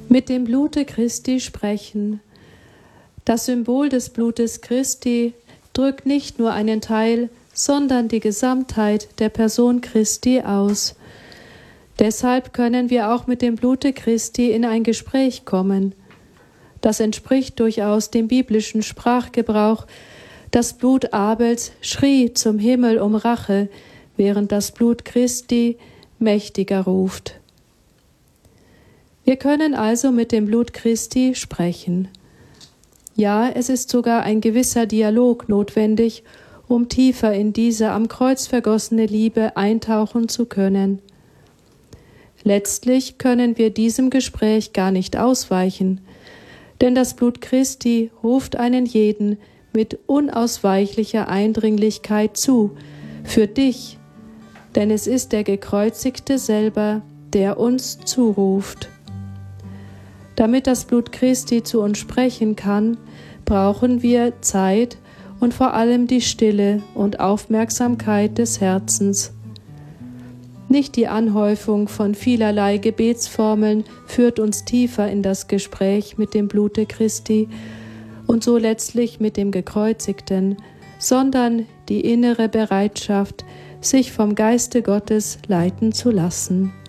Mit dem Blute Christi sprechen. Das Symbol des Blutes Christi drückt nicht nur einen Teil, sondern die Gesamtheit der Person Christi aus. Deshalb können wir auch mit dem Blute Christi in ein Gespräch kommen. Das entspricht durchaus dem biblischen Sprachgebrauch. Das Blut Abels schrie zum Himmel um Rache, während das Blut Christi mächtiger ruft. Wir können also mit dem Blut Christi sprechen. Ja, es ist sogar ein gewisser Dialog notwendig, um tiefer in diese am Kreuz vergossene Liebe eintauchen zu können. Letztlich können wir diesem Gespräch gar nicht ausweichen, denn das Blut Christi ruft einen jeden mit unausweichlicher Eindringlichkeit zu, für dich, denn es ist der Gekreuzigte selber, der uns zuruft. Damit das Blut Christi zu uns sprechen kann, brauchen wir Zeit und vor allem die Stille und Aufmerksamkeit des Herzens. Nicht die Anhäufung von vielerlei Gebetsformeln führt uns tiefer in das Gespräch mit dem Blute Christi und so letztlich mit dem Gekreuzigten, sondern die innere Bereitschaft, sich vom Geiste Gottes leiten zu lassen.